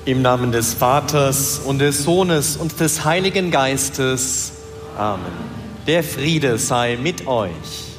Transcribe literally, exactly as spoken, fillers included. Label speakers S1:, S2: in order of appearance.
S1: Im Namen des Vaters und des Sohnes und des Heiligen Geistes. Amen. Der Friede sei mit euch.